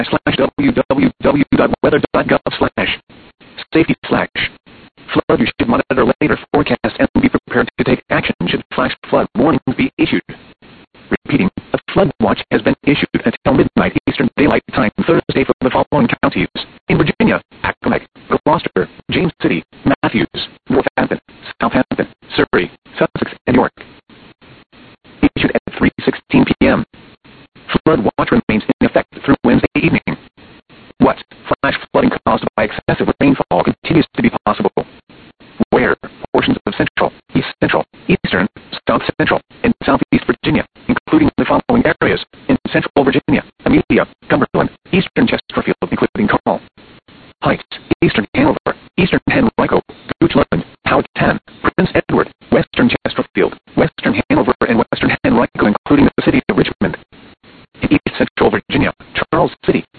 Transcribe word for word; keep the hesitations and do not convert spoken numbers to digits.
slash www.weather.gov slash safety slash flood. You should monitor later forecasts and be prepared to take action should flash flood warnings be issued. Repeating, a flood watch has been issued until midnight Eastern Daylight Time Thursday for the following counties: in Virginia, Accomack, Gloucester, James City, Matthews, Northampton, Southampton, Surrey, Sussex, and York. Issued at three sixteen p.m. Flood watch remains in effect through Wednesday evening. What? Flash flooding caused by excessive rainfall continues to be possible. Where? Portions of Central, East Central, Eastern, South Central, and Southeast Virginia, including the following areas: in Central Virginia, Amelia, Cumberland, Eastern Chesterfield, including Call, Heights, Eastern Hanover, Eastern Henrico, Goochland, Powhatan, Prince Edward, Western Chesterfield, Western Hanover, and Western Henrico, including the city of Richmond. In East Central Virginia, Charles City,